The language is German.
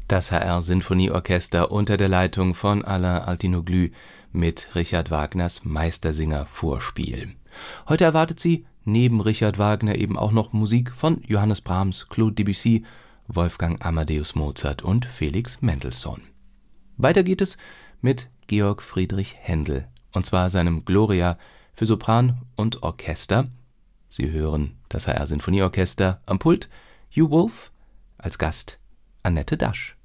Das HR-Sinfonieorchester unter der Leitung von Alain Altinoglu mit Richard Wagners Meistersinger-Vorspiel. Heute erwartet Sie neben Richard Wagner eben auch noch Musik von Johannes Brahms, Claude Debussy, Wolfgang Amadeus Mozart und Felix Mendelssohn. Weiter geht es mit Georg Friedrich Händel, und zwar seinem Gloria für Sopran und Orchester. Sie hören das HR-Sinfonieorchester, am Pult Hugh Wolf, als Gast Annette Dasch.